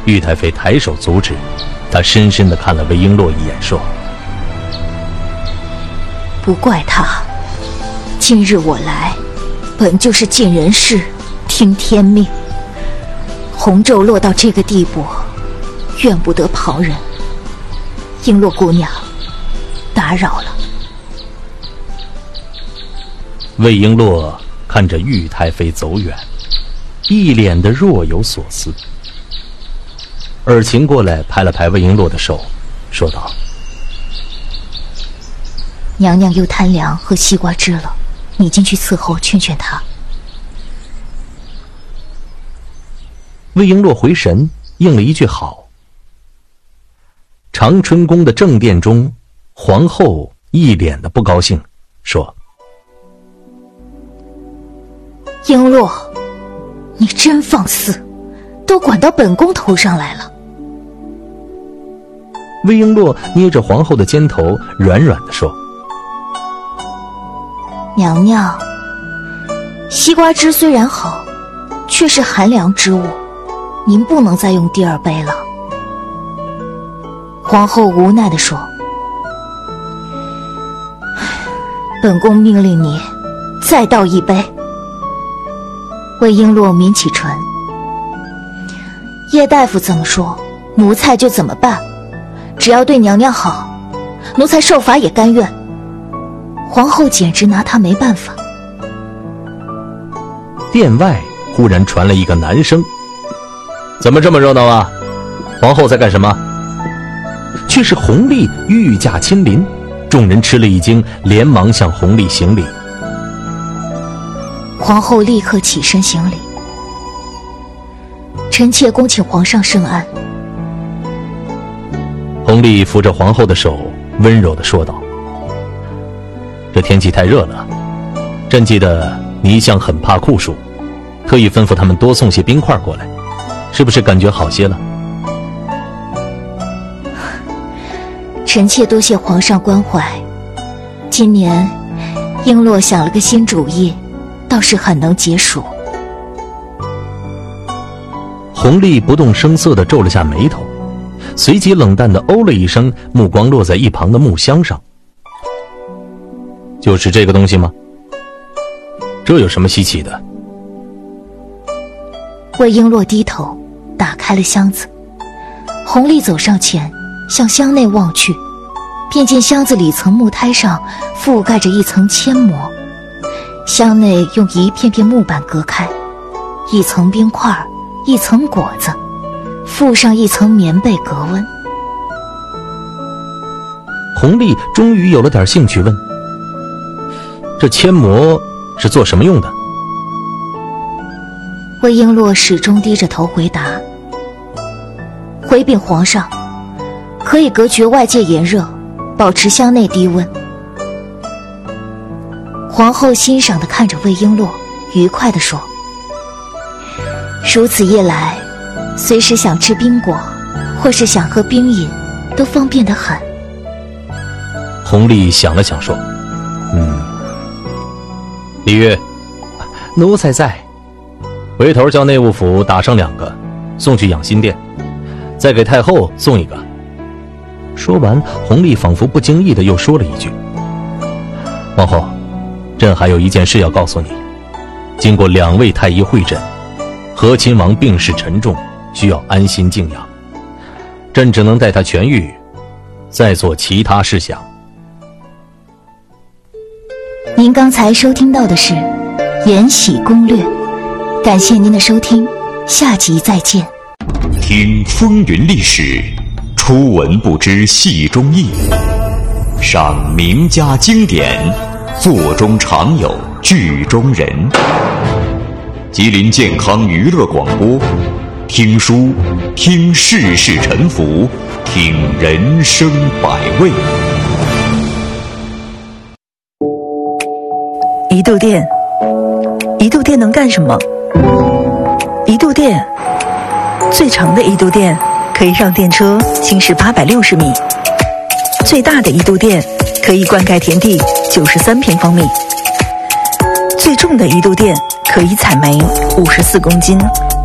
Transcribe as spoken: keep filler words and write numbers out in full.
玉太妃抬手阻止，她深深地看了魏璎珞一眼，说： 不怪他，今日我来本就是尽人事听天命，红咒落到这个地步，怨不得旁人。璎珞姑娘，打扰了。 魏璎珞看着玉太妃走远，一脸的若有所思。尔晴过来拍了拍魏璎珞的手，说道： 娘娘又贪凉喝西瓜汁了，你进去伺候劝劝她。 魏璎珞回神，应了一句好。长春宫的正殿中，皇后一脸的不高兴，说： 璎珞，你真放肆，都管到本宫头上来了。 魏璎珞捏着皇后的肩头，软软地说： 娘娘，西瓜汁虽然好，却是寒凉之物，您不能再用第二杯了。皇后无奈地说：本宫命令你再倒一杯。魏璎珞抿起唇，叶大夫怎么说，奴才就怎么办，只要对娘娘好，奴才受罚也甘愿。皇后简直拿她没办法。 殿外忽然传来一个男声：怎么这么热闹啊？皇后在干什么？却是弘历御驾亲临，众人吃了一惊，连忙向弘历行礼。 皇后立刻起身行礼：臣妾恭请皇上圣安。 弘历扶着皇后的手，温柔地说道：这天气太热了，朕记得你一向很怕酷暑，特意吩咐他们多送些冰块过来，是不是感觉好些了？ 臣妾多谢皇上关怀，今年璎珞想了个新主意，倒是很能解暑。 弘历不动声色地皱了下眉头，随即冷淡地哦了一声，目光落在一旁的木箱上。就是这个东西吗？这有什么稀奇的？ 魏璎珞低头打开了箱子，弘历走上前向箱内望去，便见箱子里层木胎上覆盖着一层铅膜，箱内用一片片木板隔开，一层冰块，一层果子，附上一层棉被隔温。 弘历终于有了点兴趣，问：这铅膜是做什么用的？ 魏璎珞始终低着头回答：回禀皇上，可以隔绝外界炎热，保持箱内低温。皇后欣赏地看着魏璎珞，愉快地说：如此一来，随时想吃冰果或是想喝冰饮，都方便得很。 弘历想了想说：嗯。李煜，奴才在。回头叫内务府打上两个，送去养心殿，再给太后送一个。说完，弘历仿佛不经意的又说了一句：皇后，朕还有一件事要告诉你。经过两位太医会诊，和亲王病势沉重，需要安心静养，朕只能待他痊愈，再做其他事项。 您刚才收听到的是《延禧攻略》，感谢您的收听，下集再见。 听风云历史，初闻不知戏中意，赏名家经典，座中常有剧中人。吉林健康娱乐广播，听书，听世事沉浮，听人生百味。 移动电，移动电能干什么？移动电，最长的移动电可以让电车行驶八百六十米，最大的移动电可以灌溉田地九十三平方米，最重的移动电可以采煤五十四公斤。